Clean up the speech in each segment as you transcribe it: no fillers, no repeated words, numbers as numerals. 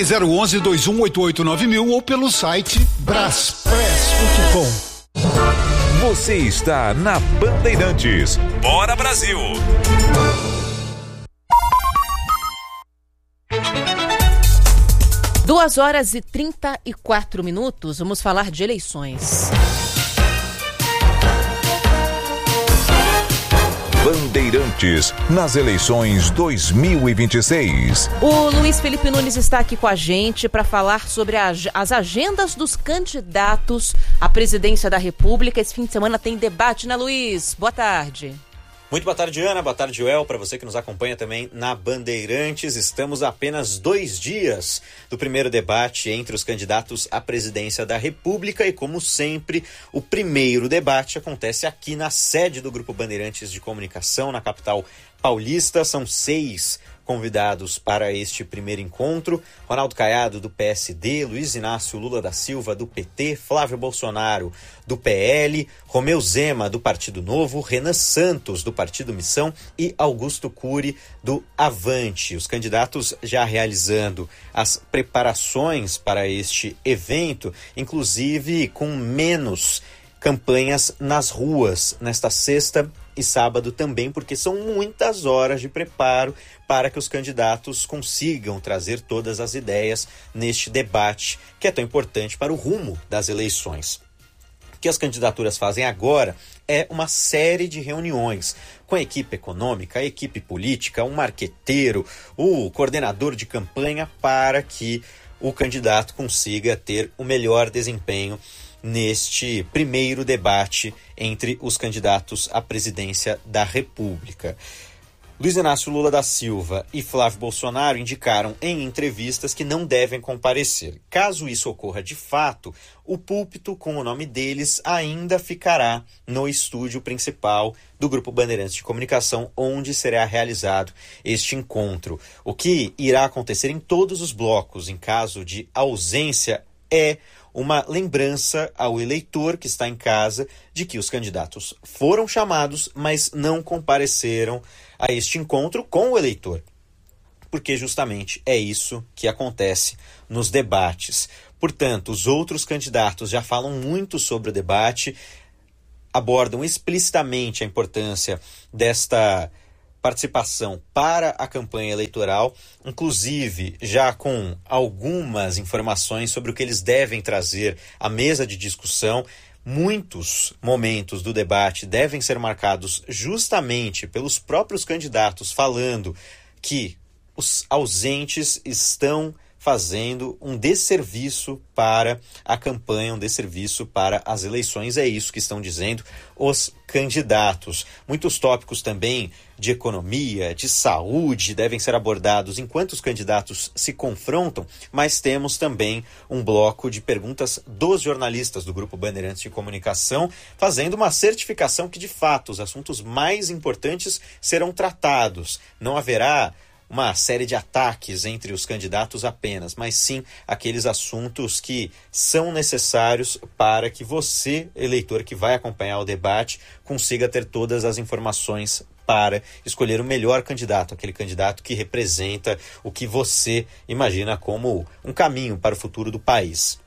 011-2188-9000 ou pelo site braspress.com. Você está na Bandeirantes. Bora Brasil! 2h34. Vamos falar de eleições. Bandeirantes nas eleições 2026. O Luiz Felipe Nunes está aqui com a gente para falar sobre as agendas dos candidatos à presidência da República. Esse fim de semana tem debate, né, Luiz? Boa tarde. Muito boa tarde, Ana. Boa tarde, Joel. Para você que nos acompanha também na Bandeirantes, estamos a apenas 2 dias do primeiro debate entre os candidatos à presidência da República e, como sempre, o primeiro debate acontece aqui na sede do Grupo Bandeirantes de Comunicação, na capital paulista. São 6 convidados para este primeiro encontro: Ronaldo Caiado, do PSD, Luiz Inácio Lula da Silva, do PT, Flávio Bolsonaro, do PL, Romeu Zema, do Partido Novo, Renan Santos, do Partido Missão e Augusto Cury, do Avante. Os candidatos já realizando as preparações para este evento, inclusive com menos campanhas nas ruas nesta sexta e sábado também, porque são muitas horas de preparo para que os candidatos consigam trazer todas as ideias neste debate que é tão importante para o rumo das eleições. O que as candidaturas fazem agora é uma série de reuniões com a equipe econômica, a equipe política, um marqueteiro, o coordenador de campanha, para que o candidato consiga ter o melhor desempenho neste primeiro debate entre os candidatos à presidência da República. Luiz Inácio Lula da Silva e Flávio Bolsonaro indicaram em entrevistas que não devem comparecer. Caso isso ocorra de fato, o púlpito com o nome deles ainda ficará no estúdio principal do Grupo Bandeirantes de Comunicação, onde será realizado este encontro. O que irá acontecer em todos os blocos, em caso de ausência, é uma lembrança ao eleitor que está em casa de que os candidatos foram chamados, mas não compareceram a este encontro com o eleitor, porque justamente é isso que acontece nos debates. Portanto, os outros candidatos já falam muito sobre o debate, abordam explicitamente a importância desta participação para a campanha eleitoral, inclusive já com algumas informações sobre o que eles devem trazer à mesa de discussão. Muitos momentos do debate devem ser marcados justamente pelos próprios candidatos falando que os ausentes estão fazendo um desserviço para a campanha, um desserviço para as eleições. É isso que estão dizendo os candidatos. Muitos tópicos também de economia, de saúde devem ser abordados enquanto os candidatos se confrontam, mas temos também um bloco de perguntas dos jornalistas do Grupo Bandeirantes de Comunicação, fazendo uma certificação que, de fato, os assuntos mais importantes serão tratados. Não haverá uma série de ataques entre os candidatos apenas, mas sim aqueles assuntos que são necessários para que você, eleitor que vai acompanhar o debate, consiga ter todas as informações para escolher o melhor candidato, aquele candidato que representa o que você imagina como um caminho para o futuro do país.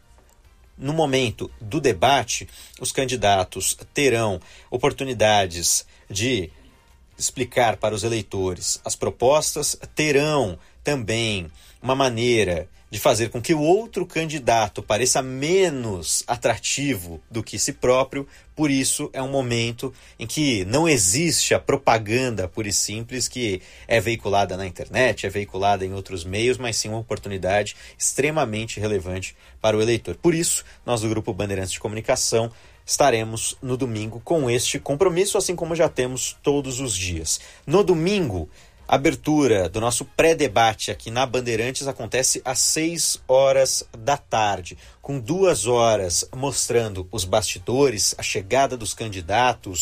No momento do debate, os candidatos terão oportunidades de explicar para os eleitores as propostas, terão também uma maneira de fazer com que o outro candidato pareça menos atrativo do que si próprio. Por isso, é um momento em que não existe a propaganda pura e simples que é veiculada na internet, é veiculada em outros meios, mas sim uma oportunidade extremamente relevante para o eleitor. Por isso, nós do Grupo Bandeirantes de Comunicação estaremos no domingo com este compromisso, assim como já temos todos os dias. No domingo, a abertura do nosso pré-debate aqui na Bandeirantes acontece às 6 horas da tarde, com 2 horas mostrando os bastidores, a chegada dos candidatos,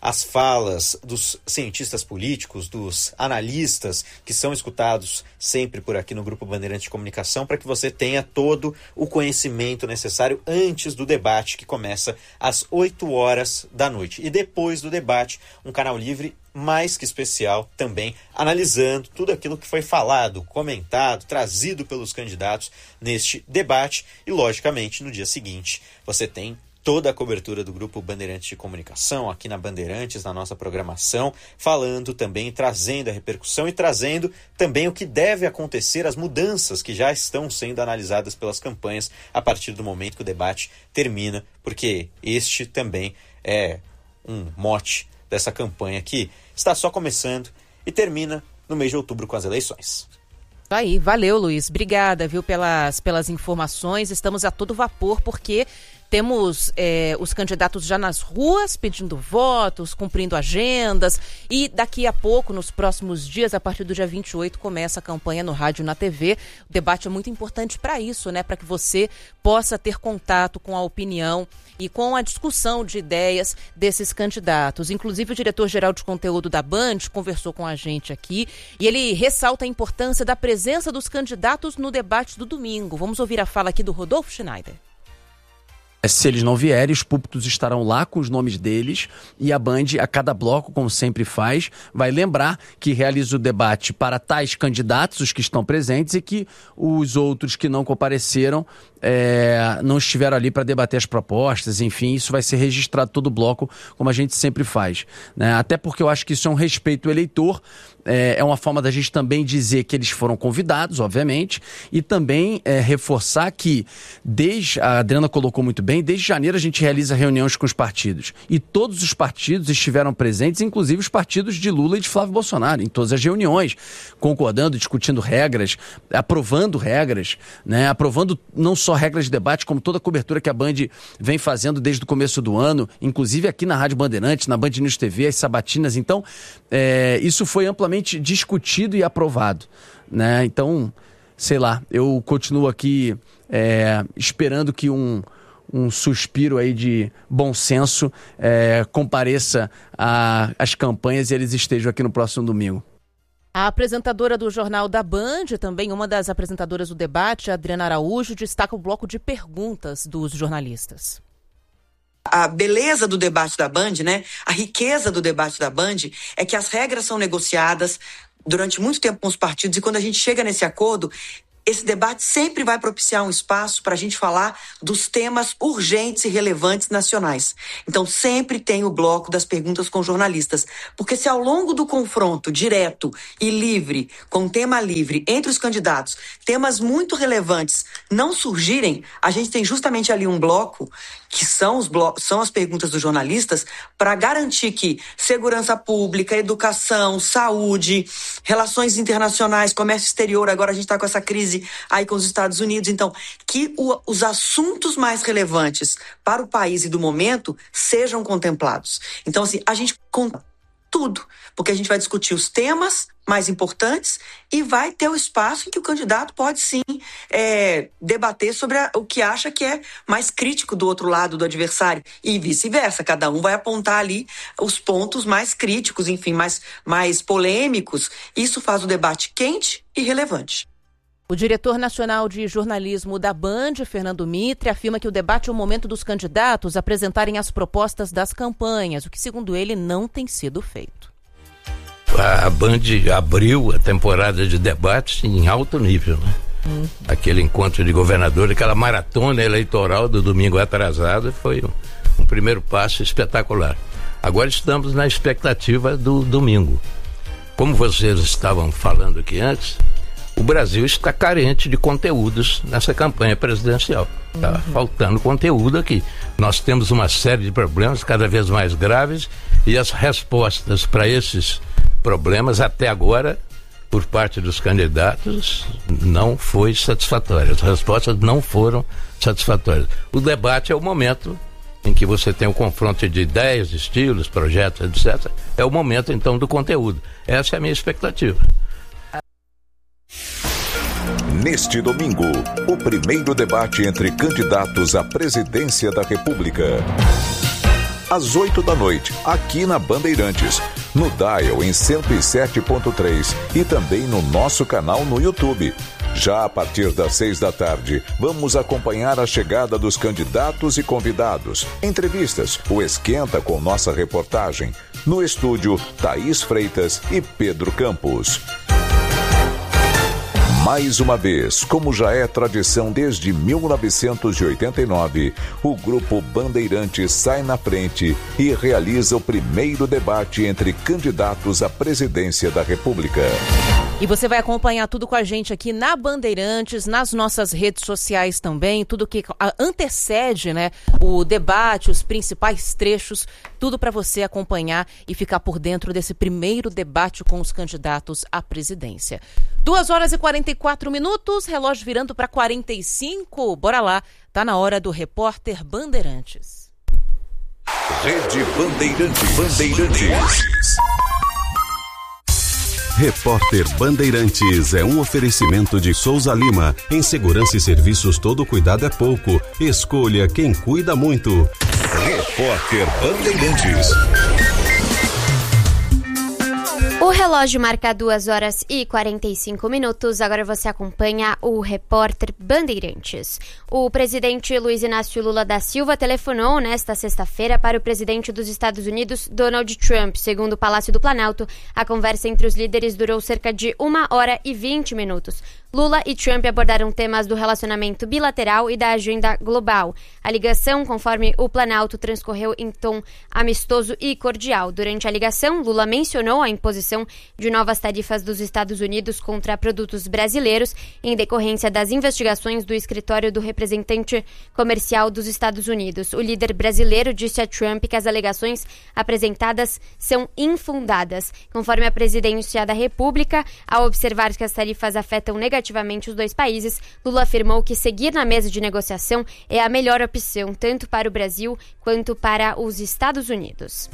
as falas dos cientistas políticos, dos analistas que são escutados sempre por aqui no Grupo Bandeirante de Comunicação, para que você tenha todo o conhecimento necessário antes do debate, que começa às 8 horas da noite. E depois do debate, um canal livre mais que especial também, analisando tudo aquilo que foi falado, comentado, trazido pelos candidatos neste debate. E, logicamente, no dia seguinte, você tem toda a cobertura do Grupo Bandeirantes de Comunicação aqui na Bandeirantes, na nossa programação, falando também, trazendo a repercussão e trazendo também o que deve acontecer, as mudanças que já estão sendo analisadas pelas campanhas a partir do momento que o debate termina, porque este também é um mote dessa campanha que está só começando e termina no mês de outubro com as eleições. Aí, valeu, Luiz. Obrigada, viu, pelas informações. Estamos a todo vapor porque temos os candidatos já nas ruas pedindo votos, cumprindo agendas, e daqui a pouco, nos próximos dias, a partir do dia 28, começa a campanha no rádio e na TV. O debate é muito importante para isso, né? Para que você possa ter contato com a opinião e com a discussão de ideias desses candidatos. Inclusive, o diretor-geral de conteúdo da Band conversou com a gente aqui e ele ressalta a importância da presença dos candidatos no debate do domingo. Vamos ouvir a fala aqui do Rodolfo Schneider. Se eles não vierem, os púlpitos estarão lá com os nomes deles e a Band, a cada bloco, como sempre faz, vai lembrar que realiza o debate para tais candidatos, os que estão presentes, e que os outros que não compareceram não estiveram ali para debater as propostas. Enfim, isso vai ser registrado todo o bloco, como a gente sempre faz, né? Até porque eu acho que isso é um respeito ao eleitor, é uma forma da gente também dizer que eles foram convidados, obviamente, e também reforçar que, a Adriana colocou muito bem, desde janeiro a gente realiza reuniões com os partidos. E todos os partidos estiveram presentes, inclusive os partidos de Lula e de Flávio Bolsonaro, em todas as reuniões, concordando, discutindo regras, aprovando regras, né? Aprovando não só regras de debate, como toda a cobertura que a Band vem fazendo desde o começo do ano, inclusive aqui na Rádio Bandeirantes, na Band News TV, as sabatinas. Então, isso foi amplamente discutido e aprovado, né? Então, sei lá, eu continuo aqui esperando que um suspiro aí de bom senso compareça às campanhas e eles estejam aqui no próximo domingo. A apresentadora do Jornal da Band, também uma das apresentadoras do debate, Adriana Araújo, destaca o bloco de perguntas dos jornalistas. A beleza do debate da Band, né? A riqueza do debate da Band é que as regras são negociadas durante muito tempo com os partidos, e quando a gente chega nesse acordo, esse debate sempre vai propiciar um espaço para a gente falar dos temas urgentes e relevantes nacionais. Então, sempre tem o bloco das perguntas com jornalistas. Porque se ao longo do confronto direto e livre, com tema livre, entre os candidatos, temas muito relevantes não surgirem, a gente tem justamente ali um bloco, que são as perguntas dos jornalistas, para garantir que segurança pública, educação, saúde, relações internacionais, comércio exterior, agora a gente está com essa crise aí com os Estados Unidos, então, que os assuntos mais relevantes para o país e do momento sejam contemplados. Então, assim, a gente conta tudo, porque a gente vai discutir os temas mais importantes e vai ter o espaço em que o candidato pode sim debater sobre o que acha que é mais crítico do outro lado do adversário e vice-versa. Cada um vai apontar ali os pontos mais críticos, enfim, mais polêmicos. Isso faz o debate quente e relevante. O diretor nacional de jornalismo da Band, Fernando Mitre, afirma que o debate é o momento dos candidatos apresentarem as propostas das campanhas, o que, segundo ele, não tem sido feito. A Band abriu a temporada de debates em alto nível, né? Aquele encontro de governador, aquela maratona eleitoral do domingo atrasado foi um primeiro passo espetacular. Agora estamos na expectativa do domingo. Como vocês estavam falando aqui antes, o Brasil está carente de conteúdos nessa campanha presidencial. Está faltando conteúdo aqui. Nós temos uma série de problemas cada vez mais graves e as respostas para esses problemas, até agora, por parte dos candidatos, não foi satisfatória. As respostas não foram satisfatórias. O debate é o momento em que você tem o confronto de ideias, estilos, projetos, etc. É o momento, então, do conteúdo. Essa é a minha expectativa. Neste domingo, o primeiro debate entre candidatos à presidência da República. às 8 da noite, aqui na Bandeirantes, no Dial em 107.3 e também no nosso canal no YouTube. Já a partir das 6 da tarde, vamos acompanhar a chegada dos candidatos e convidados, entrevistas, o Esquenta com nossa reportagem. No estúdio, Thaís Freitas e Pedro Campos. Mais uma vez, como já é tradição desde 1989, o Grupo Bandeirantes sai na frente e realiza o primeiro debate entre candidatos à presidência da República. E você vai acompanhar tudo com a gente aqui na Bandeirantes, nas nossas redes sociais também, tudo que antecede, né, o debate, os principais trechos, tudo para você acompanhar e ficar por dentro desse primeiro debate com os candidatos à presidência. 2h44, relógio virando para 45. Bora lá, tá na hora do Repórter Bandeirantes. Rede Bandeirantes. Repórter Bandeirantes é um oferecimento de Souza Lima. Em segurança e serviços, todo cuidado é pouco. Escolha quem cuida muito. Repórter Bandeirantes. O relógio marca 2h45. Agora você acompanha o Repórter Bandeirantes. O presidente Luiz Inácio Lula da Silva telefonou nesta sexta-feira para o presidente dos Estados Unidos, Donald Trump. Segundo o Palácio do Planalto, a conversa entre os líderes durou cerca de 1h20. Lula e Trump abordaram temas do relacionamento bilateral e da agenda global. A ligação, conforme o Planalto, transcorreu em tom amistoso e cordial. Durante a ligação, Lula mencionou a imposição de novas tarifas dos Estados Unidos contra produtos brasileiros em decorrência das investigações do escritório do representante comercial dos Estados Unidos. O líder brasileiro disse a Trump que as alegações apresentadas são infundadas. Conforme a presidência da República, ao observar que as tarifas afetam negativamente os dois países, Lula afirmou que seguir na mesa de negociação é a melhor opção, tanto para o Brasil quanto para os Estados Unidos.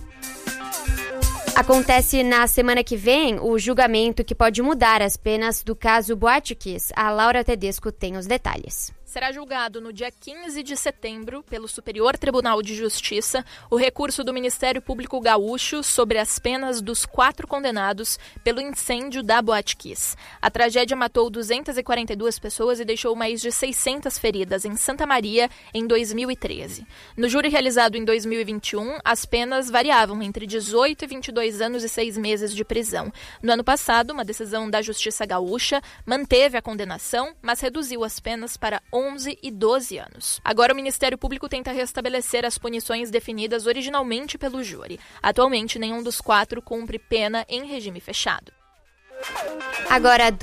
Acontece na semana que vem o julgamento que pode mudar as penas do caso Boate Kiss. A Laura Tedesco tem os detalhes. Será julgado no dia 15 de setembro pelo Superior Tribunal de Justiça o recurso do Ministério Público Gaúcho sobre as penas dos 4 condenados pelo incêndio da Boate Kiss. A tragédia matou 242 pessoas e deixou mais de 600 feridas em Santa Maria em 2013. No júri realizado em 2021, as penas variavam entre 18 e 22 anos e 6 meses de prisão. No ano passado, uma decisão da Justiça Gaúcha manteve a condenação, mas reduziu as penas para 11 e 12 anos. Agora o Ministério Público tenta restabelecer as punições definidas originalmente pelo júri. Atualmente, nenhum dos 4 cumpre pena em regime fechado. Agora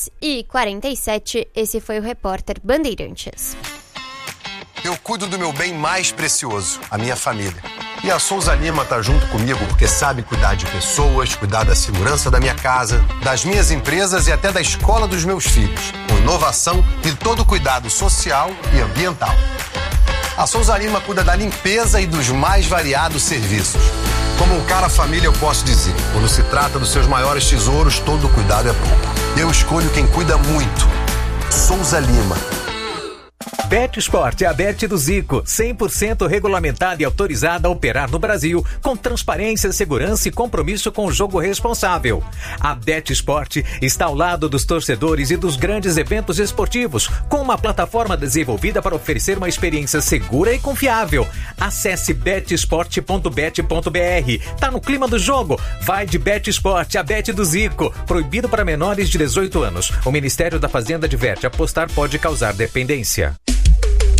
2h47, esse foi o Repórter Bandeirantes. Eu cuido do meu bem mais precioso, a minha família. E a Souza Lima tá junto comigo porque sabe cuidar de pessoas, cuidar da segurança da minha casa, das minhas empresas e até da escola dos meus filhos, com inovação e todo cuidado social e ambiental. A Souza Lima cuida da limpeza e dos mais variados serviços. Como um cara família, eu posso dizer, quando se trata dos seus maiores tesouros, todo cuidado é pouco. Eu escolho quem cuida muito. Souza Lima. BetSport é a Bet do Zico, 100% regulamentada e autorizada a operar no Brasil, com transparência, segurança e compromisso com o jogo responsável. A BetSport está ao lado dos torcedores e dos grandes eventos esportivos, com uma plataforma desenvolvida para oferecer uma experiência segura e confiável. Acesse betsport.bet.br. Tá no clima do jogo? Vai de BetSport, a Bet do Zico. Proibido para menores de 18 anos. O Ministério da Fazenda adverte: apostar pode causar dependência.